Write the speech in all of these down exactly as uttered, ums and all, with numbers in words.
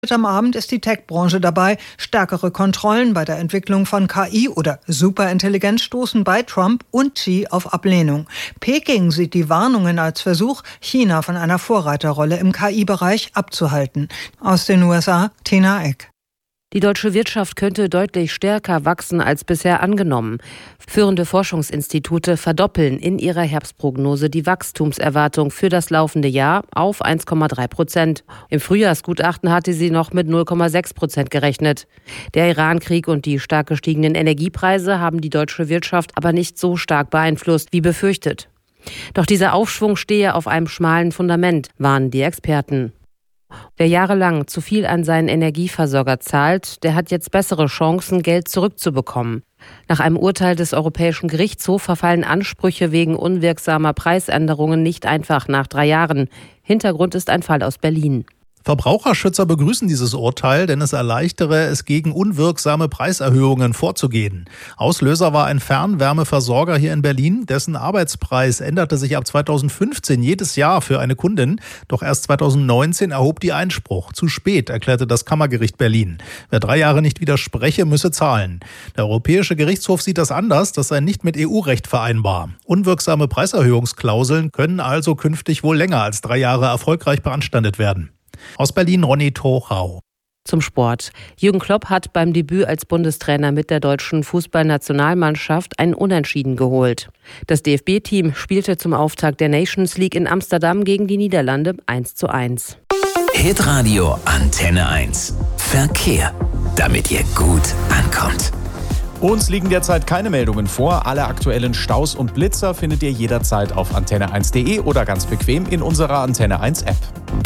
Am Abend ist die Tech-Branche dabei. Stärkere Kontrollen bei der Entwicklung von K I oder Superintelligenz stoßen bei Trump und Xi auf Ablehnung. Peking sieht die Warnungen als Versuch, China von einer Vorreiterrolle im K I-Bereich abzuhalten. Aus den U S A, Tina Eck. Die deutsche Wirtschaft könnte deutlich stärker wachsen als bisher angenommen. Führende Forschungsinstitute verdoppeln in ihrer Herbstprognose die Wachstumserwartung für das laufende Jahr auf eins Komma drei Prozent. Im Frühjahrsgutachten hatte sie noch mit null Komma sechs Prozent gerechnet. Der Iran-Krieg und die stark gestiegenen Energiepreise haben die deutsche Wirtschaft aber nicht so stark beeinflusst wie befürchtet. Doch dieser Aufschwung stehe auf einem schmalen Fundament, warnen die Experten. Wer jahrelang zu viel an seinen Energieversorger zahlt, der hat jetzt bessere Chancen, Geld zurückzubekommen. Nach einem Urteil des Europäischen Gerichtshofs verfallen Ansprüche wegen unwirksamer Preisänderungen nicht einfach nach drei Jahren. Hintergrund ist ein Fall aus Berlin. Verbraucherschützer begrüßen dieses Urteil, denn es erleichtere es, gegen unwirksame Preiserhöhungen vorzugehen. Auslöser war ein Fernwärmeversorger hier in Berlin, dessen Arbeitspreis änderte sich ab zweitausendfünfzehn jedes Jahr für eine Kundin. Doch erst zweitausendneunzehn erhob die Einspruch. Zu spät, erklärte das Kammergericht Berlin. Wer drei Jahre nicht widerspreche, müsse zahlen. Der Europäische Gerichtshof sieht das anders, das sei nicht mit E U-Recht vereinbar. Unwirksame Preiserhöhungsklauseln können also künftig wohl länger als drei Jahre erfolgreich beanstandet werden. Aus Berlin, Ronny Tochau. Zum Sport. Jürgen Klopp hat beim Debüt als Bundestrainer mit der deutschen Fußballnationalmannschaft ein Unentschieden geholt. Das D F B-Team spielte zum Auftakt der Nations League in Amsterdam gegen die Niederlande eins zu eins. Hitradio Antenne eins. Verkehr, damit ihr gut ankommt. Uns liegen derzeit keine Meldungen vor. Alle aktuellen Staus und Blitzer findet ihr jederzeit auf antenne eins punkt de oder ganz bequem in unserer Antenne eins App.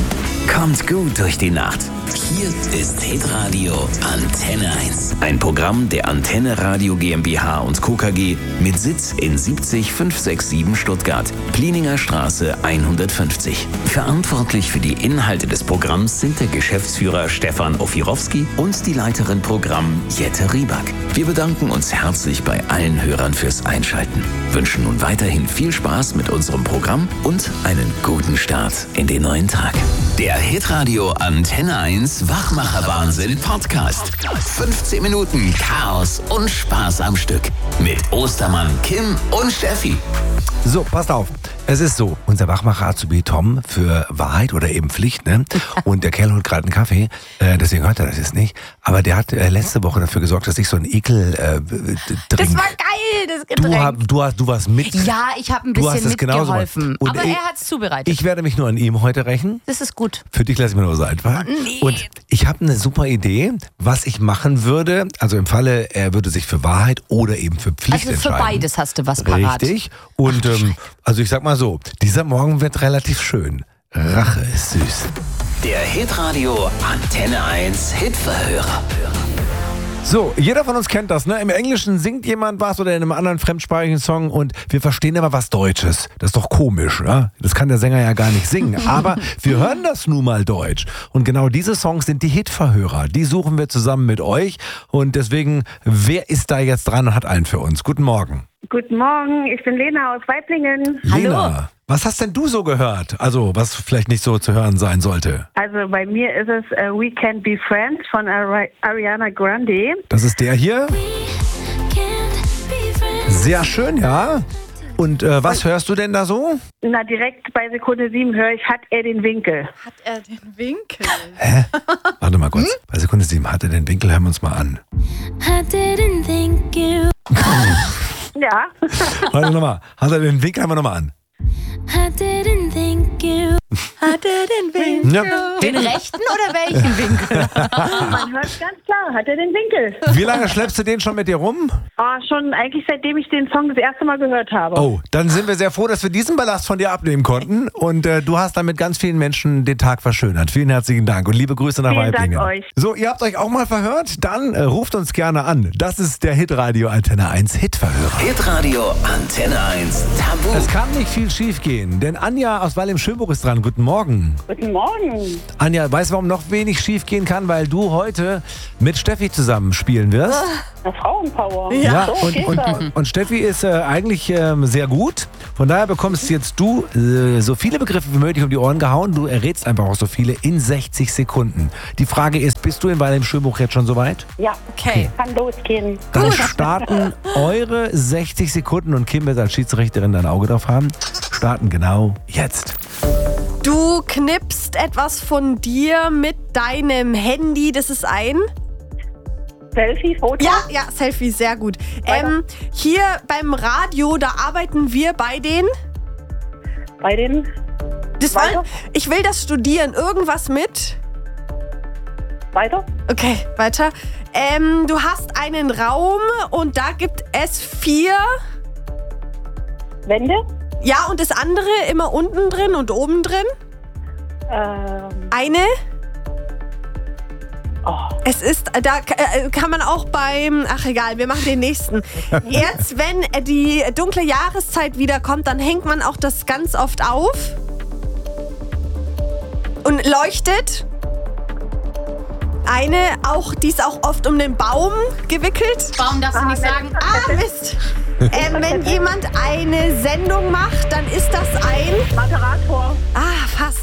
Kommt gut durch die Nacht. Hier ist Hitradio Antenne eins. Ein Programm der Antenne Radio GmbH und Co. K G mit Sitz in siebzig fünfhundertsiebenundsiebzig Stuttgart, Plieninger Straße hundertfünfzig. Verantwortlich für die Inhalte des Programms sind der Geschäftsführer Stefan Ofirowski und die Leiterin Programm Jette Rieback. Wir bedanken uns herzlich bei allen Hörern fürs Einschalten. Wünschen nun weiterhin viel Spaß mit unserem Programm und einen guten Start in den neuen Tag. Der Hitradio Antenne eins Wachmacher-Wahnsinn Podcast. fünfzehn Minuten Chaos und Spaß am Stück. Mit Ostermann, Kim und Steffi. So, passt auf. Es ist so, unser Wachmacher-Azubi Tom für Wahrheit oder eben Pflicht, ne? Und der Kerl holt gerade einen Kaffee, äh, deswegen hört er das jetzt nicht. Aber der hat äh, letzte Woche dafür gesorgt, dass ich so einen Ekel äh, Drink. Das war geil, das Getränk. Du, hab, du, hast, du warst mit. Ja, ich habe ein bisschen mitgeholfen. Aber er hat es zubereitet. Ich werde mich nur an ihm heute rächen. Das ist gut. Für dich lasse ich mir nur so einfach. Oh, nee. Und ich habe eine super Idee, was ich machen würde. Also im Falle, er würde sich für Wahrheit oder eben für Pflicht entscheiden. Also für entscheiden. beides hast du was parat. Richtig. Und ähm, also ich sag mal so, dieser Morgen wird relativ schön. Rache ist süß. Der Hitradio Antenne eins Hitverhörer. So, jeder von uns kennt das, ne? Im Englischen singt jemand was oder in einem anderen fremdsprachigen Song und wir verstehen immer was Deutsches. Das ist doch komisch, ne? Das kann der Sänger ja gar nicht singen. Aber wir hören das nun mal Deutsch. Und genau diese Songs sind die Hitverhörer. Die suchen wir zusammen mit euch. Und deswegen, wer ist da jetzt dran und hat einen für uns? Guten Morgen. Guten Morgen, ich bin Lena aus Weiblingen. Lena, Hallo. Was hast denn du so gehört? Also, was vielleicht nicht so zu hören sein sollte. Also bei mir ist es uh, We Can't Be Friends von Ari- Ariana Grande. Das ist der hier. Sehr schön, ja. Und äh, was hörst du denn da so? Na, direkt bei Sekunde sieben höre ich, hat er den Winkel. Hat er den Winkel? Hä? Warte mal kurz. Hm? Bei Sekunde sieben, hat er den Winkel? Hören wir uns mal an. I didn't think you. Ja. Warte nochmal. Hat er den Winkel? Hören wir nochmal an. I didn't think you. Hat er den Winkel? Ja. Den rechten oder welchen Winkel? Man hört ganz klar, hat er den Winkel. Wie lange schleppst du den schon mit dir rum? Oh, schon eigentlich seitdem ich den Song das erste Mal gehört habe. Oh, dann sind wir sehr froh, dass wir diesen Ballast von dir abnehmen konnten. Und äh, du hast damit ganz vielen Menschen den Tag verschönert. Vielen herzlichen Dank und liebe Grüße nach Vielen Weiblingen. Dank euch. So, ihr habt euch auch mal verhört? Dann äh, ruft uns gerne an. Das ist der Hitradio Antenne eins Hitverhörer. Hitradio Antenne eins Tabu. Es kann nicht viel schief gehen, denn Anja aus Weil im Schönbuch ist dran. guten Morgen. Guten Morgen. Anja, weißt du, warum noch wenig schief gehen kann? Weil du heute mit Steffi zusammen spielen wirst. Eine Frauenpower. Ja, ja so und, und, und Steffi ist äh, eigentlich ähm, sehr gut. Von daher bekommst jetzt du äh, so viele Begriffe wie möglich um die Ohren gehauen. Du errätst einfach auch so viele in sechzig Sekunden. Die Frage ist, bist du in Weil im Schulbuch jetzt schon soweit? Ja, okay. Kann losgehen. Dann starten eure sechzig Sekunden und Kim wird als Schiedsrichterin dein Auge drauf haben. Starten genau jetzt. Du knippst etwas von dir mit deinem Handy. Das ist ein... Selfie, Foto? Ja, ja, Selfie, sehr gut. Ähm, hier beim Radio, da arbeiten wir bei den... Bei den... Das war, ich will das studieren. Irgendwas mit... Weiter? Okay, weiter. Ähm, du hast einen Raum und da gibt es vier... Wände? Ja, und das andere immer unten drin und oben drin? Ähm... Eine... Oh. Es ist, da kann man auch beim, ach egal, wir machen den nächsten. Jetzt, wenn die dunkle Jahreszeit wiederkommt, dann hängt man auch das ganz oft auf und leuchtet. Eine, auch, die ist auch oft um den Baum gewickelt. Baum darfst du nicht sagen. Ah, Mist. Ähm, wenn jemand eine Sendung macht, dann ist das ein... Moderator. Ah, fast.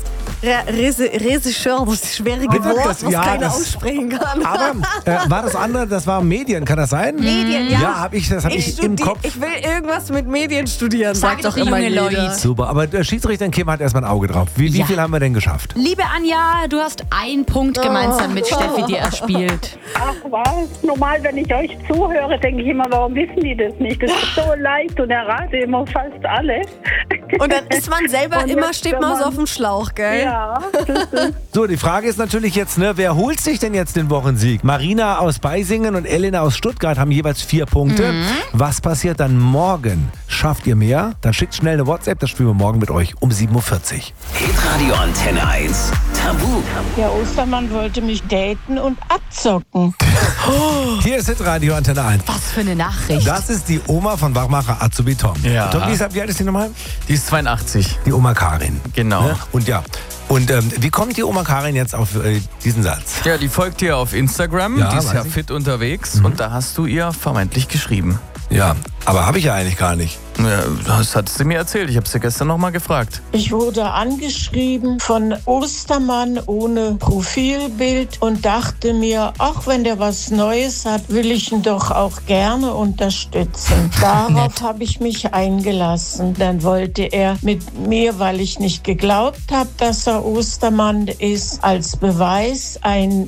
Regisseur, das schwierige Wort, was ja, keiner das, aussprechen kann. Aber äh, war das andere, das war Medien, kann das sein? Medien, ja. Ja, hab ich, das habe ich, ich im Kopf. Ich will irgendwas mit Medien studieren, sagt doch immer jeder. Leute. Super, aber der Schiedsrichter Kim hat erstmal ein Auge drauf. Wie, wie ja. viel haben wir denn geschafft? Liebe Anja, du hast einen Punkt gemeinsam oh, mit oh. Steffi dir erspielt. Ach was, normal, wenn ich euch zuhöre, denke ich immer, warum wissen die das nicht? Das ist so leicht und errate immer fast alle. Und dann ist man selber und immer, steht man so auf dem Schlauch, gell? Ja. So, die Frage ist natürlich jetzt, ne, wer holt sich denn jetzt den Wochensieg? Marina aus Beisingen und Elena aus Stuttgart haben jeweils vier Punkte. Mhm. Was passiert dann morgen? Schafft ihr mehr? Dann schickt schnell eine WhatsApp, das spielen wir morgen mit euch um sieben Uhr vierzig. Hitradio Antenne eins. Tabu. Der Ostermann wollte mich daten und abzocken. Hier ist Hitradio Antenne eins. Was für eine Nachricht. Das ist die Oma von Wachmacher Azubi Tom. Ja. Tom, wie alt ist die nochmal? Die ist zweiundachtzig. Die Oma Karin. Genau. Ne? Und ja, und ähm, wie kommt die Oma Karin jetzt auf äh, diesen Satz? Ja, die folgt dir auf Instagram, ja, die ist ja ich. fit unterwegs mhm. und da hast du ihr vermeintlich geschrieben. Ja, aber habe ich ja eigentlich gar nicht. Ja, das hat sie mir erzählt. Ich habe sie gestern noch mal gefragt. Ich wurde angeschrieben von Ostermann ohne Profilbild und dachte mir, ach, wenn der was Neues hat, will ich ihn doch auch gerne unterstützen. Darauf habe ich mich eingelassen. Dann wollte er mit mir, weil ich nicht geglaubt habe, dass er Ostermann ist, als Beweis ein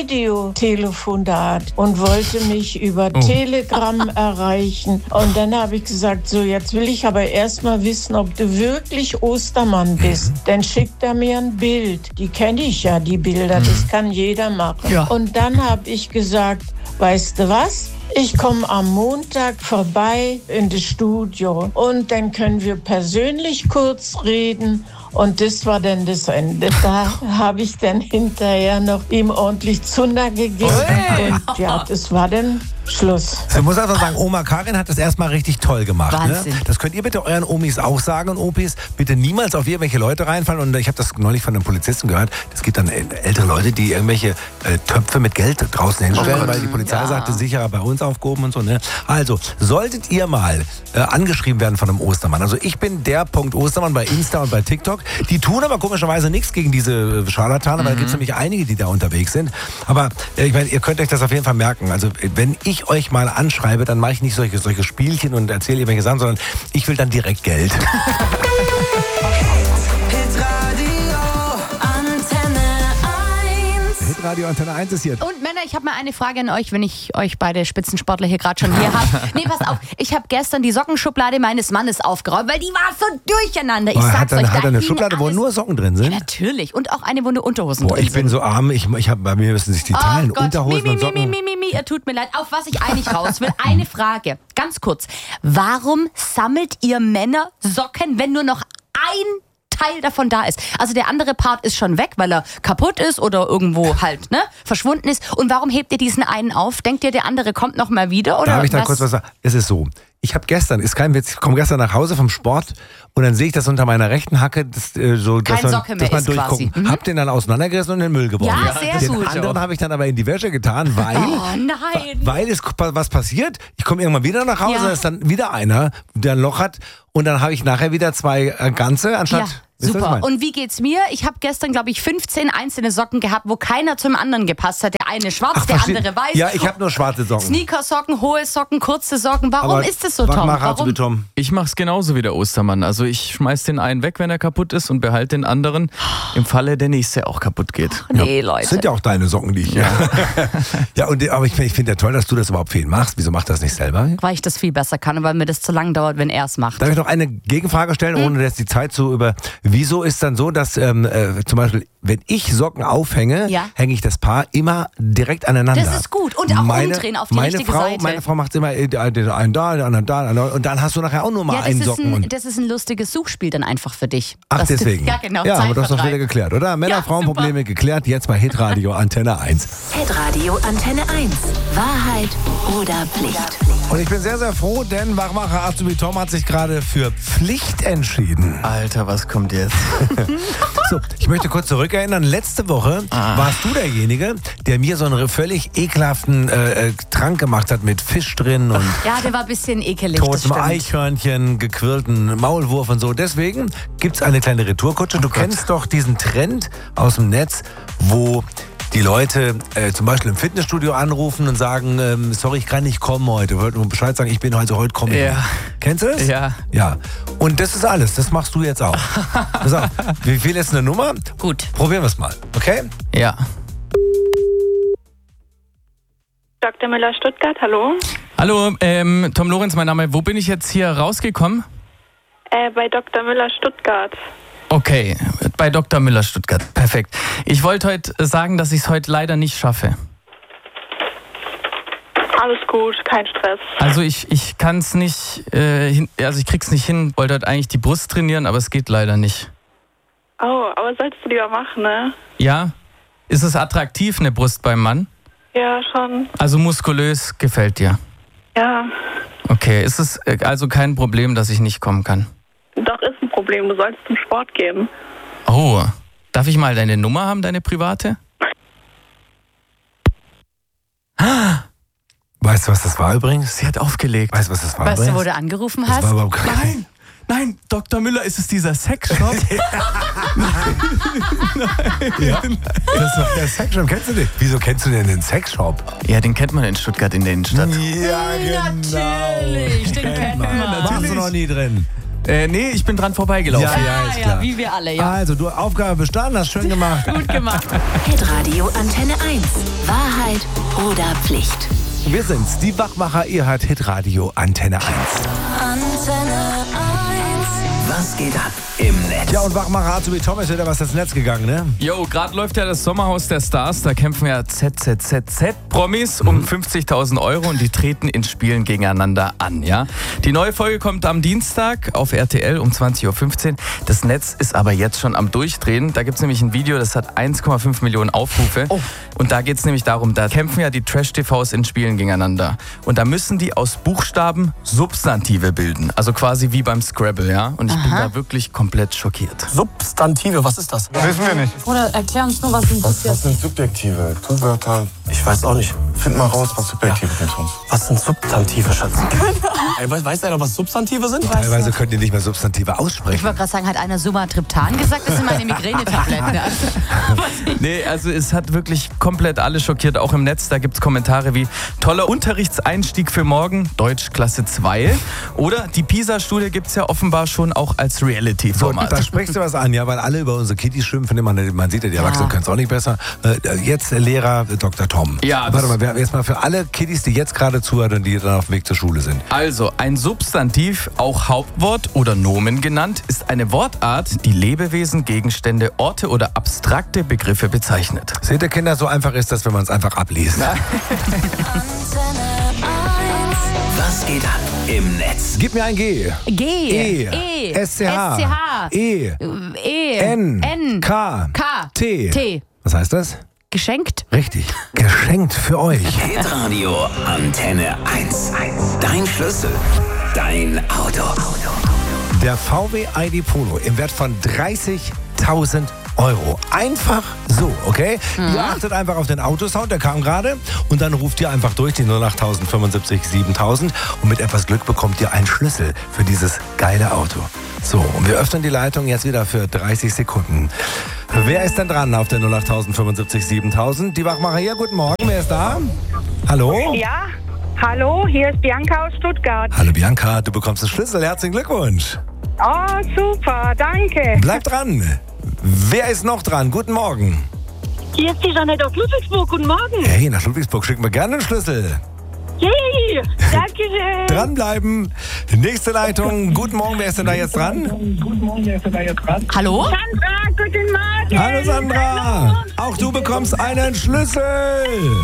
Videotelefonat und wollte mich über oh. Telegram erreichen. Und dann habe ich gesagt, so jetzt will ich aber erst mal wissen, ob du wirklich Ostermann bist. Dann schickt er mir ein Bild. Die kenne ich ja, die Bilder. Das kann jeder machen. Ja. Und dann habe ich gesagt, weißt du was? Ich komme am Montag vorbei in das Studio und dann können wir persönlich kurz reden. Und das war dann das Ende. Da habe ich dann hinterher noch ihm ordentlich Zunder gegeben. Hey. Und ja, das war dann Schluss. Ich muss einfach sagen, Oma Karin hat das erstmal richtig toll gemacht. Ne? Das könnt ihr bitte euren Omis auch sagen und Opis. Bitte niemals auf irgendwelche Leute reinfallen. Und ich habe das neulich von einem Polizisten gehört. Es gibt dann ältere Leute, die irgendwelche äh, Töpfe mit Geld draußen hinstellen, oh weil die Polizei ja. sagte, sicherer bei uns aufgehoben und so. Ne? Also, solltet ihr mal äh, angeschrieben werden von einem Ostermann. Also ich bin der Punkt Ostermann bei Insta und bei TikTok. Die tun aber komischerweise nichts gegen diese Scharlatane, mhm. weil da gibt es nämlich einige, die da unterwegs sind. Aber äh, ich meine, ihr könnt euch das auf jeden Fall merken. Also wenn ich euch mal anschreibe, dann mache ich nicht solche, solche Spielchen und erzähle irgendwelche Sachen, sondern ich will dann direkt Geld. Radio Antenne eins ist hier. Und Männer, ich habe mal eine Frage an euch, wenn ich euch beide Spitzensportler hier gerade schon hier habe. Nee, pass auf, ich habe gestern die Sockenschublade meines Mannes aufgeräumt, weil die war so durcheinander. Ich oh, sag's hat dann, euch, hat da er eine Schublade, wo nur Socken drin sind? Ja, natürlich. Und auch eine, wo nur Unterhosen Boah, drin ich bin sind. so arm, ich, ich hab, bei mir müssen sich die oh teilen. Gott. Unterhosen mi, mi, und Socken. Mi, mi, mi, mi, mi, tut mir leid. Auf was ich eigentlich raus will. Eine Frage, ganz kurz. Warum sammelt ihr Männer Socken, wenn nur noch ein Teil davon da ist? Also der andere Part ist schon weg, weil er kaputt ist oder irgendwo halt ne, verschwunden ist. Und warum hebt ihr diesen einen auf? Denkt ihr, der andere kommt noch mal wieder? Oder da habe ich dann was? kurz was sagen. Es ist so, ich habe gestern, ist kein Witz, ich komme gestern nach Hause vom Sport und dann sehe ich das unter meiner rechten Hacke, das, äh, so, Kein dass man, Socke mehr dass man ist durchgucken. quasi. Mhm. Hab den dann auseinandergerissen und in den Müll geworfen. Ja, sehr den gut. anderen habe ich dann aber in die Wäsche getan, weil, Oh nein. weil es was passiert. Ich komme irgendwann wieder nach Hause, Ja. da ist dann wieder einer, der ein Loch hat und dann habe ich nachher wieder zwei äh, ganze anstatt. Ja, Wisst ihr, was ich super. meine? Und wie geht's mir? Ich habe gestern, glaube ich, fünfzehn einzelne Socken gehabt, wo keiner zum anderen gepasst hat. Der eine schwarz, Ach, der verstehe. andere weiß. Ja, ich habe nur schwarze Socken. Sneakersocken, hohe Socken, kurze Socken. Warum Aber ist das so, was Tom? macht Hartz Warum? mit Tom? Ich mach's genauso wie der Ostermann. Also ich schmeiß den einen weg, wenn er kaputt ist und behalte den anderen im Falle der nächste auch kaputt geht. Nee, Das Leute. sind ja auch deine Socken, die ich. Ja, ja und, aber ich, ich finde ja toll, dass du das überhaupt für ihn machst. Wieso macht er das nicht selber? Weil ich das viel besser kann, weil mir das zu lang dauert, wenn er es macht. Darf ich noch eine Gegenfrage stellen, ohne jetzt die Zeit zu über. Wieso ist dann so, dass ähm, äh, zum Beispiel, wenn ich Socken aufhänge, Ja. hänge ich das Paar immer direkt aneinander? Das ist gut. Und auch meine, umdrehen auf die meine richtige Frau, Seite. Meine Frau macht immer äh, den einen da, den anderen da, den anderen, und dann hast du nachher auch nur mal Ja, das einen ist, Socken. ein, Und, das ist ein lustiges Suchspiel dann einfach für dich. ach, Das- deswegen. Ja, genau. Ja, aber das ist doch Zeitvertreib. wieder geklärt, oder? Männer-Frauen-Probleme geklärt, jetzt bei Hitradio Antenne eins. Hitradio Antenne eins. Wahrheit oder Pflicht? Und ich bin sehr, sehr froh, denn Wachmacher Azubi Tom hat sich gerade für Pflicht entschieden. Alter, was kommt jetzt? So, ich möchte kurz zurückerinnern. Letzte Woche Ah. warst du derjenige, der mir so einen völlig ekelhaften äh, äh, Trank gemacht hat mit Fisch drin und Ja, der war ein bisschen ekelig, das totem stimmt. Eichhörnchen, gequirlten Maulwurf und so. Deswegen gibt's eine kleine Retourkutsche. Du kennst doch diesen Trend aus dem Netz, wo die Leute äh, zum Beispiel im Fitnessstudio anrufen und sagen, ähm, sorry, ich kann nicht kommen heute. Wollten nur Bescheid sagen, ich bin heute, heute komme ich Ja. nicht. Kennst du das? Ja. Ja. Und das ist alles. Das machst du jetzt auch. Pass auf. Wie viel ist eine Nummer? Gut. Probieren wir es mal. Okay? Ja. Doktor Müller Stuttgart, hallo. Hallo, ähm, Tom Lorenz, mein Name. Wo bin ich jetzt hier rausgekommen? Äh, bei Doktor Müller Stuttgart. Okay, bei Doktor Müller Stuttgart. Perfekt. Ich wollte heute sagen, dass ich es heute leider nicht schaffe. Alles gut, kein Stress. Also ich, ich kann es nicht, äh, hin, also ich krieg's nicht hin. Wollte heute eigentlich die Brust trainieren, aber es geht leider nicht. Oh, aber solltest du lieber machen, ne? Ja? Ist es attraktiv, eine Brust beim Mann? Ja, schon. Also muskulös gefällt dir? Ja. Okay, ist es äh, also kein Problem, dass ich nicht kommen kann? Doch, ist ein Problem. Du solltest zum Sport gehen. Oh, darf ich mal deine Nummer haben, deine private? Weißt du, was das war übrigens? Sie hat aufgelegt. Weißt du, was das war Weißt du, übrigens? wo du angerufen Das hast? war überhaupt kein Nein, nein, Doktor Müller, ist es dieser Sexshop? Ja, das war der Sexshop. Kennst du den? Wieso kennst du denn den Sexshop? Ja, den kennt man in Stuttgart in der Innenstadt. Ja, genau. Natürlich, den kennt man. Warst du noch nie drin? Äh, nee, ich bin dran vorbeigelaufen. Ja, ja, ist ja, klar. wie wir alle, ja. Also, du Aufgabe bestanden, hast schön gemacht. Gut gemacht. Hitradio Antenne eins. Wahrheit oder Pflicht? Wir sind's, die Wachmacher, ihr hört Hitradio Antenne eins. Antenne eins. Was geht ab im Netz? Ja, und Wachmacher Azubi Tom ist wieder was ins Netz gegangen, ne? Jo, gerade läuft ja das Sommerhaus der Stars. Da kämpfen ja Z Z Z Z-Promis um fünfzigtausend Euro und die treten in Spielen gegeneinander an, ja. Die neue Folge kommt am Dienstag auf R T L um zwanzig Uhr fünfzehn. Das Netz ist aber jetzt schon am Durchdrehen. Da gibt's nämlich ein Video, das hat eins Komma fünf Millionen Aufrufe. Oh. Und da geht's nämlich darum, da kämpfen ja die Trash-T Vs in Spielen gegeneinander. Und da müssen die aus Buchstaben Substantive bilden. Also quasi wie beim Scrabble, ja. Und ich bin da wirklich komplett schockiert. Substantive, was ist das? Wissen wir nicht. Oder erklär uns nur, was sind Was, was sind Subjektive? Tu-Wörter? Ich weiß auch nicht. Find mal raus, was Subjektive sind für uns. Was sind Substantive, Schatz? Ey, weiß, weiß einer, was Substantive sind? Teilweise könnt ihr nicht mehr Substantive aussprechen. Ich wollte gerade sagen, hat einer Sumatriptan gesagt? Das sind meine Migränetabletten. Nee, also es hat wirklich komplett alle schockiert, auch im Netz. Da gibt's Kommentare wie toller Unterrichtseinstieg für morgen, Deutsch Klasse zwei. Oder die PISA-Studie gibt's ja offenbar schon auch als So, Reality-Format. da sprichst du was an, ja, weil alle über unsere Kitties schimpfen. Man, man sieht ja, die Erwachsenen können es auch nicht besser. Äh, jetzt äh, Lehrer äh, Doktor Tom. Ja, Warte das- mal, wer- jetzt mal für alle Kitties, die jetzt gerade zuhören und die dann auf dem Weg zur Schule sind. Also, ein Substantiv, auch Hauptwort oder Nomen genannt, ist eine Wortart, die Lebewesen, Gegenstände, Orte oder abstrakte Begriffe bezeichnet. Seht ihr, Kinder, so einfach ist das, wenn man es einfach abliest. Was geht ab im Netz? Gib mir ein G. G. E. E. S C H. S C H. E. E. N. N. K. K. T. T. Was heißt das? Geschenkt? Richtig. Geschenkt für euch. Hitradio Antenne eins. Dein Schlüssel Dein Auto. Der V W I D Polo im Wert von dreißigtausend Euro. Einfach so, okay? Mhm. Ihr achtet einfach auf den Autosound, der kam gerade. Und dann ruft ihr einfach durch die null acht fünfundsiebzig siebentausend. Und mit etwas Glück bekommt ihr einen Schlüssel für dieses geile Auto. So, und wir öffnen die Leitung jetzt wieder für dreißig Sekunden. Wer ist denn dran auf der null acht fünfundsiebzig siebentausend? Die Wachmacher hier, guten Morgen. Wer ist da? Hallo? Ja, hallo, hier ist Bianca aus Stuttgart. Hallo Bianca, du bekommst den Schlüssel. Herzlichen Glückwunsch. Oh, super, danke. Bleib dran. Wer ist noch dran? Guten Morgen. Hier ist die Jeanette aus Ludwigsburg. Guten Morgen. Hey, nach Ludwigsburg schicken wir gerne einen Schlüssel. Yay, danke schön. Dranbleiben. Nächste Leitung. Guten Morgen, wer ist denn da jetzt dran? Guten Morgen, wer ist denn da jetzt dran? Hallo? Sandra, guten Morgen. Hallo Sandra. Hallo. Auch du bekommst einen Schlüssel.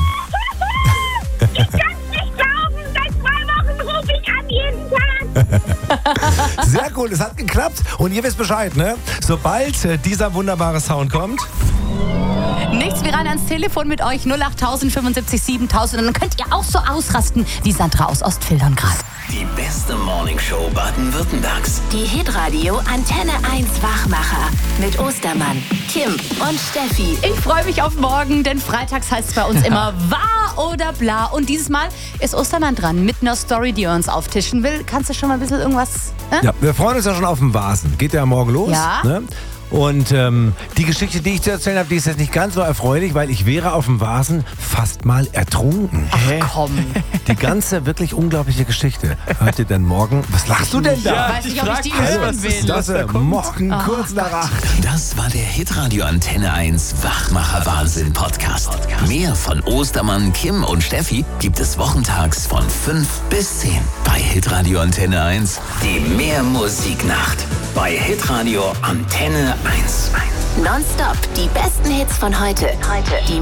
Ich kann nicht glauben, seit zwei Wochen rufe ich an jeden Tag. Sehr cool, es hat geklappt. Und ihr wisst Bescheid, ne? Sobald äh, dieser wunderbare Sound kommt... Nichts wie rein ans Telefon mit euch, null acht fünfundsiebzig siebentausend. Und dann könnt ihr auch so ausrasten wie Sandra aus Ostfildern gerade. Die beste Morningshow Baden-Württembergs. Die Hitradio Antenne eins Wachmacher mit Ostermann, Kim und Steffi. Ich freue mich auf morgen, denn freitags heißt es bei uns immer wahr oder bla. Und dieses Mal ist Ostermann dran mit einer Story, die er uns auftischen will. Kannst du schon mal ein bisschen irgendwas... Äh? Ja, wir freuen uns ja schon auf den Vasen. Geht ja morgen los. Ja. Ne? Und ähm, die Geschichte, die ich zu erzählen habe, die ist jetzt nicht ganz so erfreulich, weil ich wäre auf dem Vasen fast mal ertrunken. Ach komm. Die ganze wirklich unglaubliche Geschichte. Hört ihr denn morgen? Was lachst du denn da? Ja, weiß nicht, ob ich die hören will. Das ist morgen Oh, kurz nach acht. Das war der Hitradio Antenne eins Wachmacher Wahnsinn Podcast. Mehr von Ostermann, Kim und Steffi gibt es wochentags von fünf bis zehn bei Hitradio Antenne eins. Die Mehrmusiknacht bei Hitradio Antenne eins. Nonstop die besten Hits von heute. Heute. Die